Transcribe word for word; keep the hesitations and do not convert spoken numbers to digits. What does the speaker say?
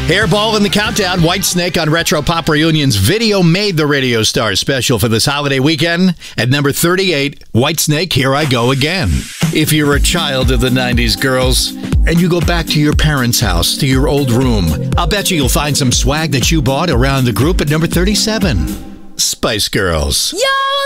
Hairball in the countdown. Whitesnake on Retro Pop Reunion's Video Made the Radio Star special for this holiday weekend. At number thirty-eight, Whitesnake, Here I Go Again. If you're a child of the nineties, girls, and you go back to your parents' house, to your old room, I'll bet you you'll find some swag that you bought around the group at number thirty-seven. Spice Girls. Yo!